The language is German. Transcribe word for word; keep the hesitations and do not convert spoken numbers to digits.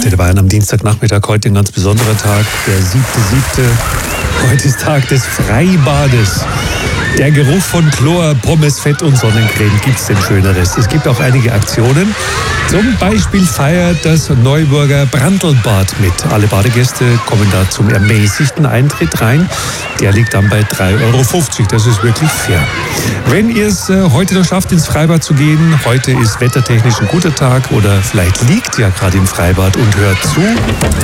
Antenne Bayern am Dienstagnachmittag, heute ein ganz besonderer Tag, der siebte siebte Heute ist Tag des Freibades. Der Geruch von Chlor, Pommes, Fett und Sonnencreme, gibt's denn Schöneres? Es gibt auch einige Aktionen. Zum Beispiel feiert das Neuburger Brandlbad mit. Alle Badegäste kommen da zum ermäßigten Eintritt rein. Der liegt dann bei drei Euro fünfzig. Das ist wirklich fair. Wenn ihr es äh, heute noch schafft, ins Freibad zu gehen, heute ist wettertechnisch ein guter Tag oder vielleicht liegt ihr ja gerade im Freibad und hört zu.